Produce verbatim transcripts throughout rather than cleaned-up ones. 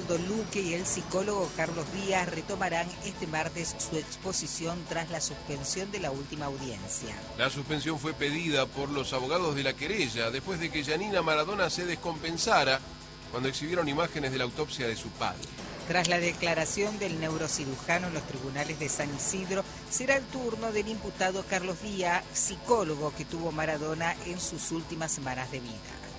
Osvaldo Luque y el psicólogo Carlos Díaz retomarán este martes su exposición tras la suspensión de la última audiencia. La suspensión fue pedida por los abogados de la querella después de que Yanina Maradona se descompensara cuando exhibieron imágenes de la autopsia de su padre. Tras la declaración del neurocirujano en los tribunales de San Isidro, será el turno del imputado Carlos Díaz, psicólogo que tuvo Maradona en sus últimas semanas de vida.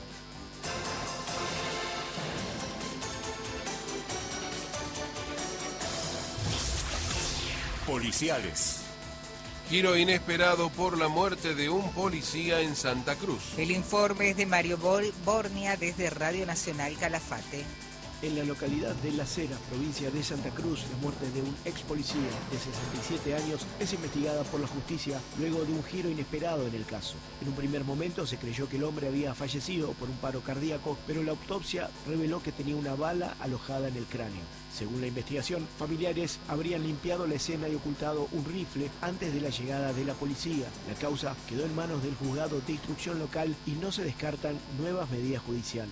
Policiales. Giro inesperado por la muerte de un policía en Santa Cruz. El informe es de Mario Bornia desde Radio Nacional Calafate. En la localidad de Las Heras, provincia de Santa Cruz, la muerte de un ex policía de sesenta y siete años es investigada por la justicia luego de un giro inesperado en el caso. En un primer momento se creyó que el hombre había fallecido por un paro cardíaco, pero la autopsia reveló que tenía una bala alojada en el cráneo. Según la investigación, familiares habrían limpiado la escena y ocultado un rifle antes de la llegada de la policía. La causa quedó en manos del juzgado de instrucción local y no se descartan nuevas medidas judiciales.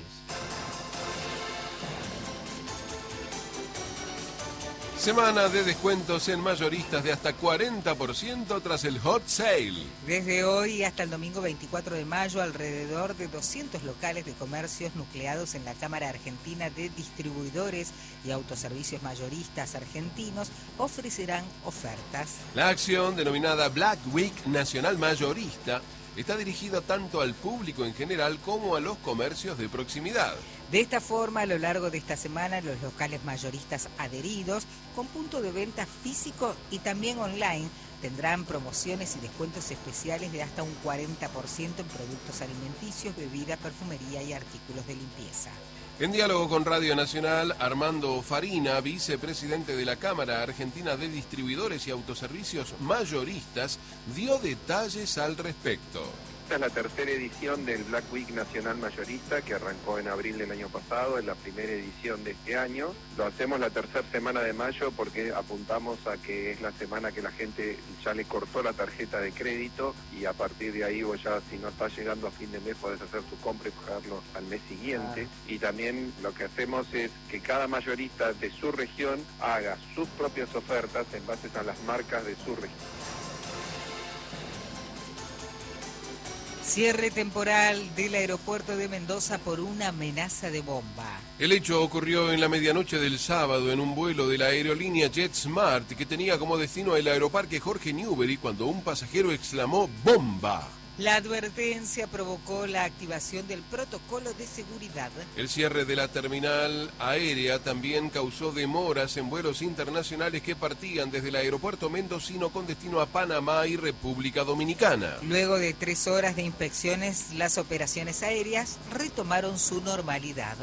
Semana de descuentos en mayoristas de hasta cuarenta por ciento tras el Hot Sale. Desde hoy hasta el domingo veinticuatro de mayo, alrededor de doscientos locales de comercios nucleados en la Cámara Argentina de Distribuidores y Autoservicios Mayoristas Argentinos ofrecerán ofertas. La acción, denominada Black Week Nacional Mayorista, está dirigida tanto al público en general como a los comercios de proximidad. De esta forma, a lo largo de esta semana, los locales mayoristas adheridos, con punto de venta físico y también online, tendrán promociones y descuentos especiales de hasta un cuarenta por ciento en productos alimenticios, bebida, perfumería y artículos de limpieza. En diálogo con Radio Nacional, Armando Farina, vicepresidente de la Cámara Argentina de Distribuidores y Autoservicios Mayoristas, dio detalles al respecto. Esta es la tercera edición del Black Week Nacional Mayorista, que arrancó en abril del año pasado, es la primera edición de este año. Lo hacemos la tercera semana de mayo porque apuntamos a que es la semana que la gente ya le cortó la tarjeta de crédito y a partir de ahí vos ya, si no estás llegando a fin de mes, podés hacer tu compra y pagarlo al mes siguiente. Ah. Y también lo que hacemos es que cada mayorista de su región haga sus propias ofertas en base a las marcas de su región. Cierre temporal del aeropuerto de Mendoza por una amenaza de bomba. El hecho ocurrió en la medianoche del sábado en un vuelo de la aerolínea JetSmart que tenía como destino el aeroparque Jorge Newbery cuando un pasajero exclamó ¡bomba! La advertencia provocó la activación del protocolo de seguridad. El cierre de la terminal aérea también causó demoras en vuelos internacionales que partían desde el aeropuerto mendocino con destino a Panamá y República Dominicana. Luego de tres horas de inspecciones, las operaciones aéreas retomaron su normalidad.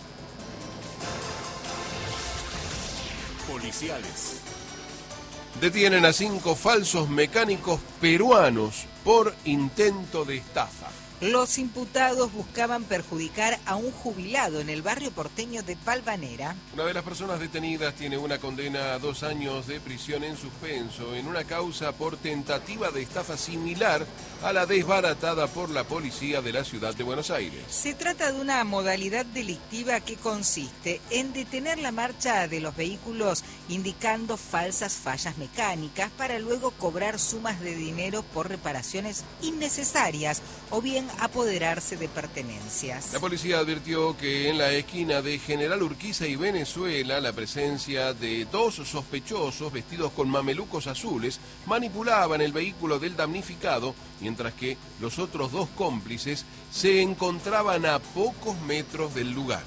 Policiales. Detienen a cinco falsos mecánicos peruanos por intento de estafa. Los imputados buscaban perjudicar a un jubilado en el barrio porteño de Valvanera. Una de las personas detenidas tiene una condena a dos años de prisión en suspenso en una causa por tentativa de estafa similar a la desbaratada por la policía de la ciudad de Buenos Aires. Se trata de una modalidad delictiva que consiste en detener la marcha de los vehículos indicando falsas fallas mecánicas para luego cobrar sumas de dinero por reparaciones innecesarias o bien apoderarse de pertenencias. La policía advirtió que en la esquina de General Urquiza y Venezuela la presencia de dos sospechosos vestidos con mamelucos azules manipulaban el vehículo del damnificado, mientras que los otros dos cómplices se encontraban a pocos metros del lugar.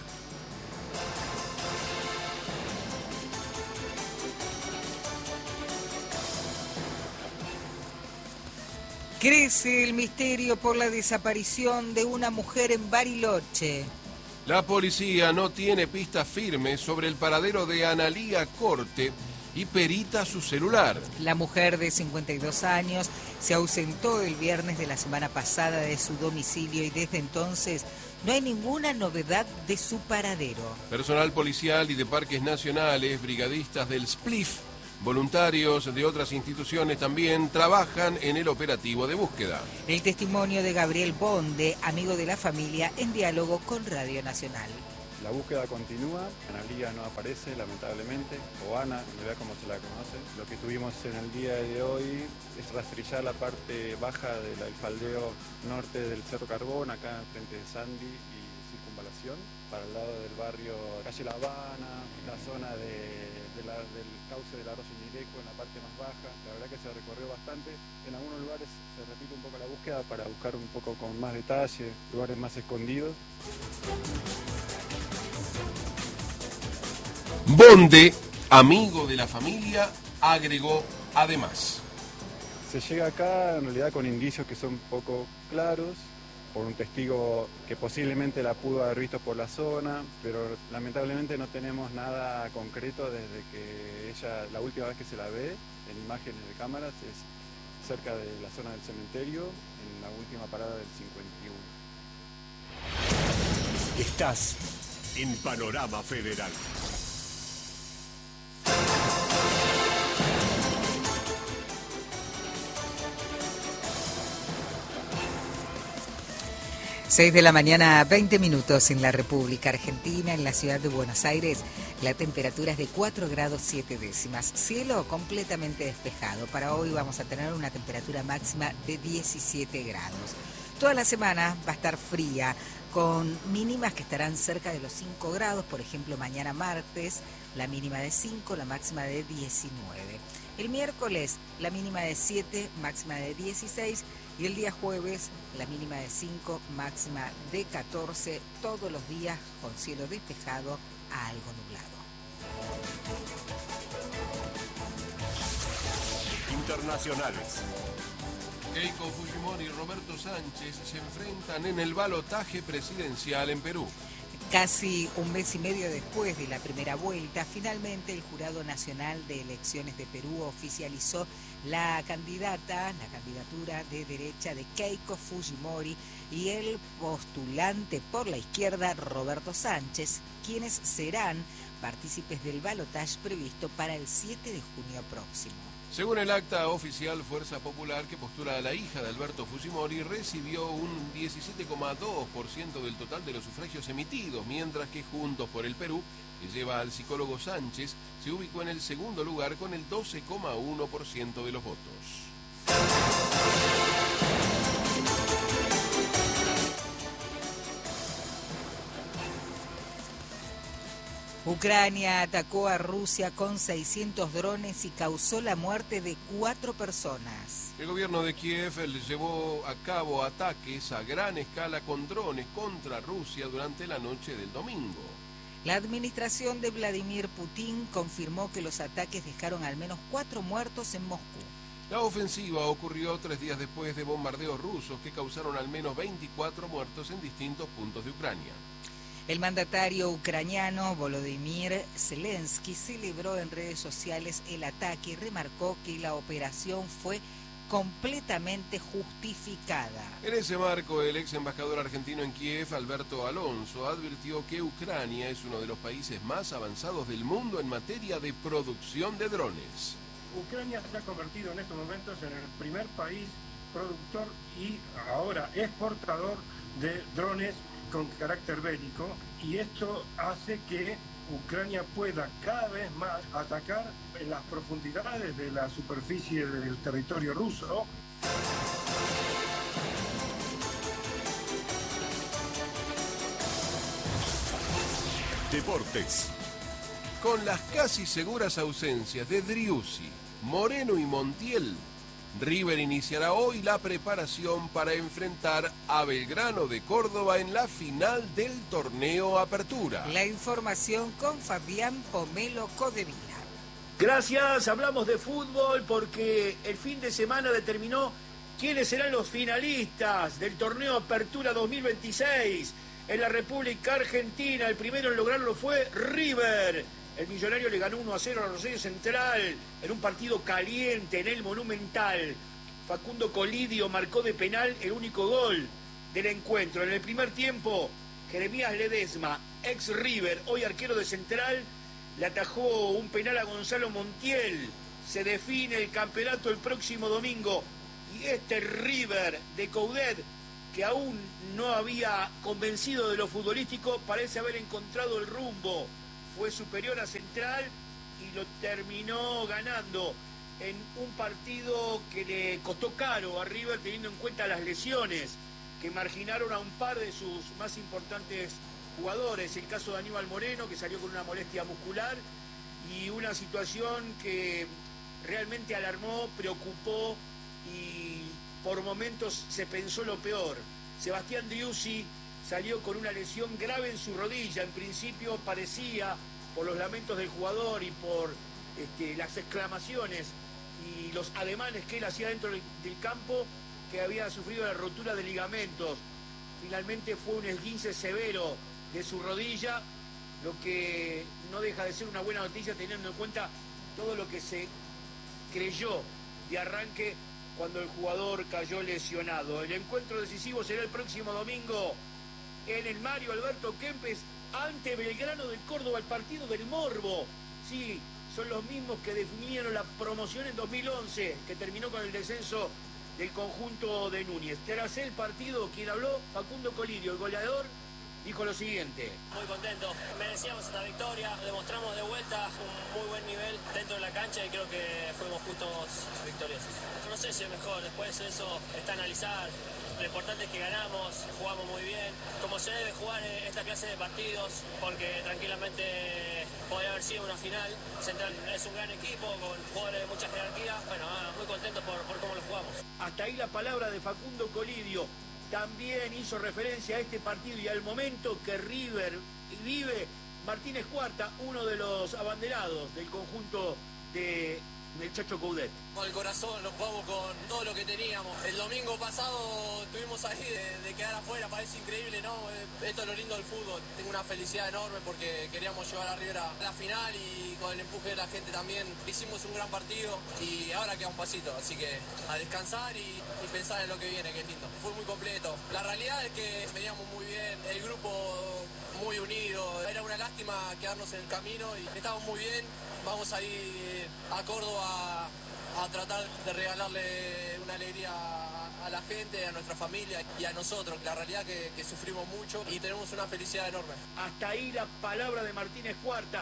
Crece el misterio por la desaparición de una mujer en Bariloche. La policía no tiene pistas firmes sobre el paradero de Analía Corte y perita su celular. La mujer de cincuenta y dos años se ausentó el viernes de la semana pasada de su domicilio y desde entonces no hay ninguna novedad de su paradero. Personal policial y de parques nacionales, brigadistas del SPLIF, voluntarios de otras instituciones también trabajan en el operativo de búsqueda. El testimonio de Gabriel Bonde, amigo de la familia, en diálogo con Radio Nacional. La búsqueda continúa, Analía no aparece lamentablemente, o Ana, en realidad como se la conoce. Lo que tuvimos en el día de hoy es rastrillar la parte baja del faldeo norte del Cerro Carbón, acá frente de Sandy y Circunvalación, para el lado del barrio Calle La Habana, la zona de, de la, del cauce del arroyo Ñireco en la parte más baja. La verdad que se recorrió bastante, en algunos lugares se repite un poco la búsqueda para buscar un poco con más detalle, lugares más escondidos. Bonde, amigo de la familia, agregó además. Se llega acá en realidad con indicios que son poco claros, por un testigo que posiblemente la pudo haber visto por la zona, pero lamentablemente no tenemos nada concreto desde que ella, la última vez que se la ve en imágenes de cámaras, es cerca de la zona del cementerio, en la última parada del cincuenta y uno. Estás en Panorama Federal. seis de la mañana, veinte minutos en la República Argentina, en la ciudad de Buenos Aires. La temperatura es de cuatro grados siete décimas. Cielo completamente despejado. Para hoy vamos a tener una temperatura máxima de diecisiete grados. Toda la semana va a estar fría, con mínimas que estarán cerca de los cinco grados. Por ejemplo, mañana martes, la mínima de cinco, la máxima de diecinueve. El miércoles, la mínima de siete, máxima de dieciséis. Y el día jueves, la mínima de cinco, máxima de catorce, todos los días con cielo despejado a algo nublado. Internacionales. Keiko Fujimori y Roberto Sánchez se enfrentan en el balotaje presidencial en Perú. Casi un mes y medio después de la primera vuelta, finalmente el Jurado Nacional de Elecciones de Perú oficializó la candidata, la candidatura de derecha de Keiko Fujimori y el postulante por la izquierda, Roberto Sánchez, quienes serán partícipes del balotaje previsto para el siete de junio próximo. Según el acta oficial, Fuerza Popular, que postula a la hija de Alberto Fujimori, recibió un diecisiete coma dos por ciento del total de los sufragios emitidos, mientras que Juntos por el Perú, que lleva al psicólogo Sánchez, se ubicó en el segundo lugar con el doce coma uno por ciento de los votos. Ucrania atacó a Rusia con seiscientos drones y causó la muerte de cuatro personas. El gobierno de Kiev llevó a cabo ataques a gran escala con drones contra Rusia durante la noche del domingo. La administración de Vladimir Putin confirmó que los ataques dejaron al menos cuatro muertos en Moscú. La ofensiva ocurrió tres días después de bombardeos rusos que causaron al menos veinticuatro muertos en distintos puntos de Ucrania. El mandatario ucraniano Volodymyr Zelensky celebró en redes sociales el ataque y remarcó que la operación fue completamente justificada. En ese marco, el ex embajador argentino en Kiev, Alberto Alonso, advirtió que Ucrania es uno de los países más avanzados del mundo en materia de producción de drones. Ucrania se ha convertido en estos momentos en el primer país productor y ahora exportador de drones con carácter bélico, y esto hace que Ucrania pueda cada vez más atacar en las profundidades de la superficie del territorio ruso. Deportes. Con las casi seguras ausencias de Driussi, Moreno y Montiel, River iniciará hoy la preparación para enfrentar a Belgrano de Córdoba en la final del torneo Apertura. La información con Fabián Pomelo Codevila. Gracias, hablamos de fútbol porque el fin de semana determinó quiénes serán los finalistas del torneo Apertura dos mil veintiséis en la República Argentina. El primero en lograrlo fue River. El Millonario le ganó uno a cero a Rosario Central en un partido caliente en el Monumental. Facundo Colidio marcó de penal el único gol del encuentro. En el primer tiempo, Jeremías Ledesma, ex River, hoy arquero de Central, le atajó un penal a Gonzalo Montiel. Se define el campeonato el próximo domingo y este River de Coudet que aún no había convencido de lo futbolístico, parece haber encontrado el rumbo. Fue superior a Central y lo terminó ganando en un partido que le costó caro a River, teniendo en cuenta las lesiones que marginaron a un par de sus más importantes jugadores. El caso de Aníbal Moreno, que salió con una molestia muscular, y una situación que realmente alarmó, preocupó y por momentos se pensó lo peor. Sebastián Driussi salió con una lesión grave en su rodilla. En principio parecía, por los lamentos del jugador y por este, las exclamaciones y los ademanes que él hacía dentro del, del campo, que había sufrido la rotura de ligamentos. Finalmente fue un esguince severo de su rodilla, lo que no deja de ser una buena noticia teniendo en cuenta todo lo que se creyó de arranque cuando el jugador cayó lesionado. El encuentro decisivo será el próximo domingo en el Mario Alberto Kempes ante Belgrano de Córdoba, el partido del morbo. Sí, son los mismos que definieron la promoción en dos mil once, que terminó con el descenso del conjunto de Núñez. Tras el partido, quien habló, Facundo Colidio, el goleador, dijo lo siguiente. Muy contento, merecíamos esta victoria, demostramos de vuelta un muy buen nivel dentro de la cancha y creo que fuimos justos victoriosos. No sé si es mejor, después eso está analizar. Lo importante es que ganamos, jugamos muy bien, como se debe jugar esta clase de partidos, porque tranquilamente podría haber sido una final. Central es un gran equipo, con jugadores de mucha jerarquía. Bueno, muy contentos por, por cómo lo jugamos. Hasta ahí la palabra de Facundo Colidio. También hizo referencia a este partido y al momento que River vive. Martínez Cuarta, uno de los abanderados del conjunto de del Chacho Coudet. Con el corazón, nos jugamos con todo lo que teníamos. El domingo pasado estuvimos ahí de, de quedar afuera, parece increíble, ¿no? Esto es lo lindo del fútbol. Tengo una felicidad enorme porque queríamos llevar a River a la final y con el empuje de la gente también hicimos un gran partido y ahora queda un pasito, así que a descansar y, y pensar en lo que viene, que es lindo. Fue muy completo. La realidad es que veníamos muy bien, el grupo muy unido. Era una lástima quedarnos en el camino y estábamos muy bien. Vamos a ir a Córdoba a tratar de regalarle una alegría a, a la gente, a nuestra familia y a nosotros. La realidad que, que sufrimos mucho y tenemos una felicidad enorme. Hasta ahí la palabra de Martínez Cuarta.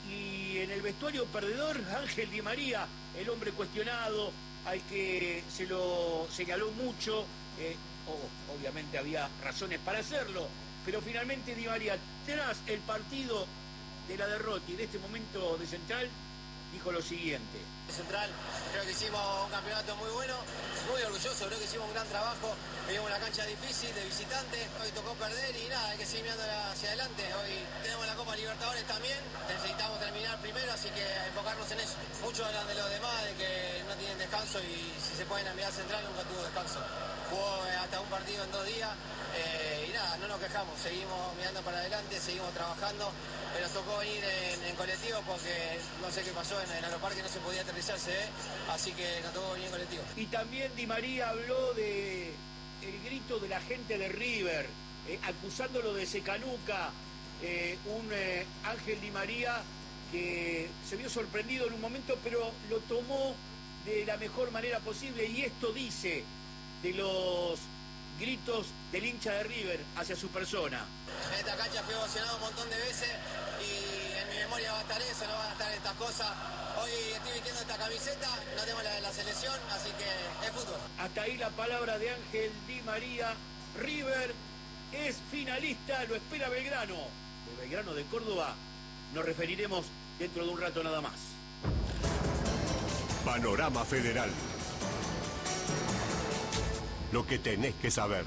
Y en el vestuario perdedor, Ángel Di María, el hombre cuestionado, al que se lo señaló mucho. Eh, oh, obviamente había razones para hacerlo, pero finalmente Di María, tras el partido de la derrota y de este momento de Central, dijo lo siguiente. Central, creo que hicimos un campeonato muy bueno, muy orgulloso, creo que hicimos un gran trabajo, veíamos una cancha difícil de visitante, hoy tocó perder y nada, hay que seguir mirando hacia adelante, hoy tenemos la Copa Libertadores también, necesitamos terminar primero, así que enfocarnos en eso. Muchos hablan de los demás, de que no tienen descanso y si se pueden mirar Central nunca tuvo descanso. Jugó hasta un partido en dos días eh, y nada, no nos quejamos, seguimos mirando para adelante, seguimos trabajando, pero tocó venir en, en colectivo porque no sé qué pasó en el aeroparque, no se podía aterrizarse, ¿eh? Así que nos tocó venir en colectivo. Y también Di María habló de el grito de la gente de River, eh, acusándolo de secanuca, eh, un eh, Ángel Di María que se vio sorprendido en un momento, pero lo tomó de la mejor manera posible y esto dice de los gritos del hincha de River hacia su persona. En esta cancha fui emocionado un montón de veces y en mi memoria va a estar eso, no van a estar estas cosas. Hoy estoy vistiendo esta camiseta, no tengo la de la selección, así que es fútbol. Hasta ahí la palabra de Ángel Di María. River es finalista, lo espera Belgrano. De Belgrano de Córdoba nos referiremos dentro de un rato nada más. Panorama Federal. Lo que tenés que saber.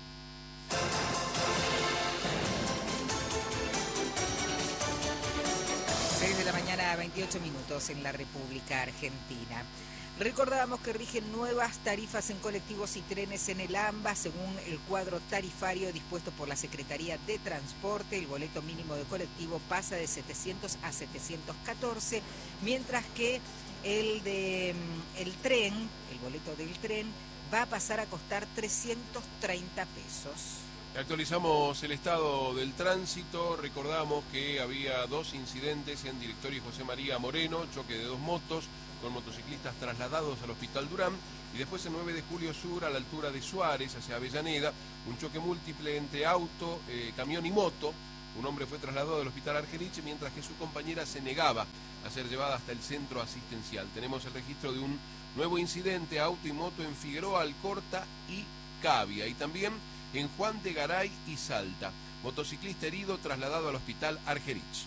seis de la mañana, veintiocho minutos en la República Argentina. Recordábamos que rigen nuevas tarifas en colectivos y trenes en el AMBA según el cuadro tarifario dispuesto por la Secretaría de Transporte. El boleto mínimo de colectivo pasa de setecientos a setecientos catorce, mientras que el de el tren, el boleto del tren, va a pasar a costar trescientos treinta pesos. Actualizamos el estado del tránsito. Recordamos que había dos incidentes en Directorio José María Moreno, choque de dos motos con motociclistas trasladados al Hospital Durán, y después el nueve de julio sur a la altura de Suárez hacia Avellaneda, un choque múltiple entre auto, eh, camión y moto. Un hombre fue trasladado al Hospital Argerich, mientras que su compañera se negaba a ser llevada hasta el centro asistencial. Tenemos el registro de un nuevo incidente, auto y moto en Figueroa, Alcorta y Cavia, y también en Juan de Garay y Salta. Motociclista herido trasladado al Hospital Argerich.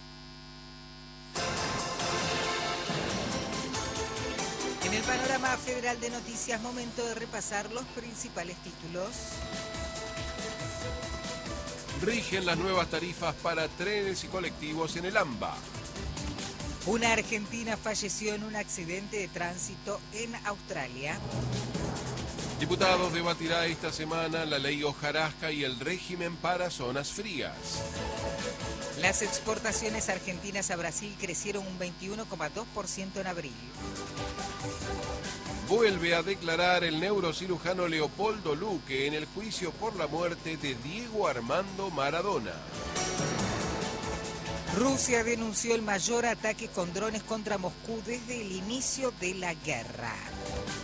En el panorama federal de noticias, momento de repasar los principales títulos. Rigen las nuevas tarifas para trenes y colectivos en el AMBA. Una argentina falleció en un accidente de tránsito en Australia. Diputados debatirá esta semana la ley hojarasca y el régimen para zonas frías. Las exportaciones argentinas a Brasil crecieron un veintiuno coma dos por ciento en abril. Vuelve a declarar el neurocirujano Leopoldo Luque en el juicio por la muerte de Diego Armando Maradona. Rusia denunció el mayor ataque con drones contra Moscú desde el inicio de la guerra.